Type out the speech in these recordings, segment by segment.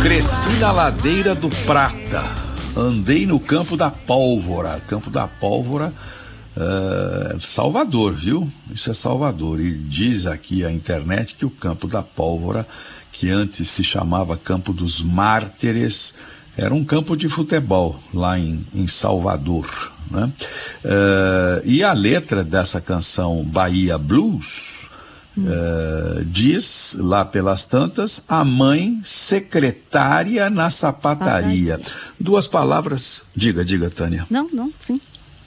Cresci na ladeira do Prata, andei no Campo da Pólvora. Campo da Pólvora, Salvador, viu? Isso é Salvador. E diz aqui a internet que o Campo da Pólvora, que antes se chamava Campo dos Mártires, era um campo de futebol lá em Salvador, né? E a letra dessa canção Bahia Blues diz lá pelas tantas: a mãe secretária na sapataria. Duas palavras. Diga, Tânia. Não, sim.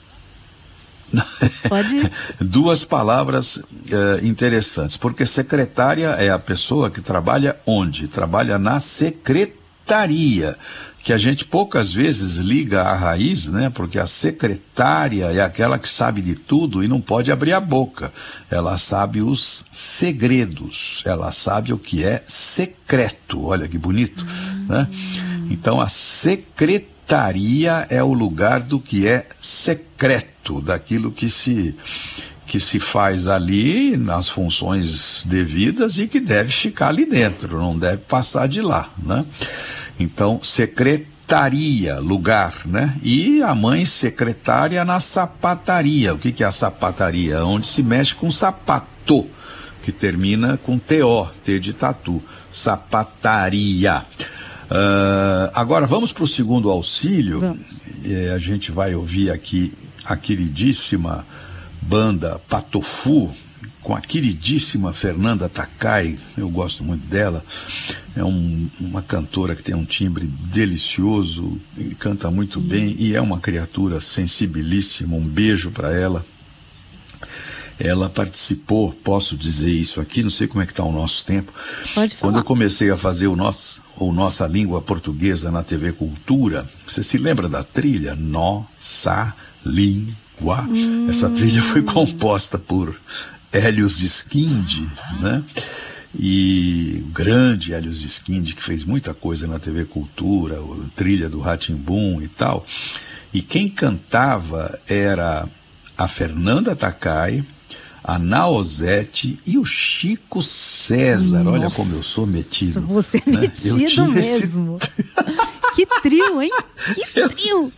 Pode ir. Duas palavras interessantes, porque secretária é a pessoa que trabalha onde? Trabalha na secretaria, que a gente poucas vezes liga à raiz, né? Porque a secretária é aquela que sabe de tudo e não pode abrir a boca. Ela sabe os segredos, ela sabe o que é secreto. Olha que bonito, né? Então a secretaria é o lugar do que é secreto, daquilo que se faz ali nas funções devidas e que deve ficar ali dentro, não deve passar de lá, né? Então, secretaria, lugar, né? E a mãe secretária na sapataria. O que é a sapataria? Onde se mexe com sapato, que termina com T-O, T de tatu. Sapataria. Agora, vamos para o segundo auxílio. A gente vai ouvir aqui a queridíssima banda Patofu, com a queridíssima Fernanda Takai. Eu gosto muito dela. É uma cantora que tem um timbre delicioso, e canta muito bem, e é uma criatura sensibilíssima. Um beijo para ela. Ela participou, posso dizer isso aqui, não sei como é que está o nosso tempo. Pode falar. Quando eu comecei a fazer o Nossa Língua Portuguesa na TV Cultura, você se lembra da trilha? Nossa Língua. Essa trilha foi composta por Hélios Skindi, né? E o grande Hélios Skindi, que fez muita coisa na TV Cultura, a trilha do Rá-Tim-Bum e tal. E quem cantava era a Fernanda Takai, a Naozete e o Chico César. Nossa, olha como eu sou metido. Você é metido mesmo. Que trio, hein? Que trio!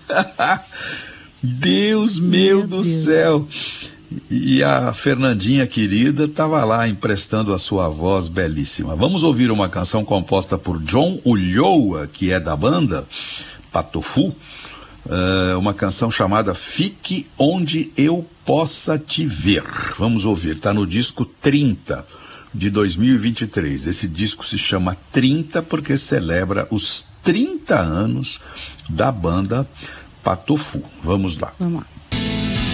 Deus meu do céu! E a Fernandinha querida estava lá emprestando a sua voz belíssima. Vamos ouvir uma canção composta por John Ulloa, que é da banda Patofu, uma canção chamada Fique Onde Eu Possa Te Ver. Vamos ouvir, está no disco 30 de 2023. Esse disco se chama 30 porque celebra os 30 anos da banda Patofu. Vamos lá. Vamos lá.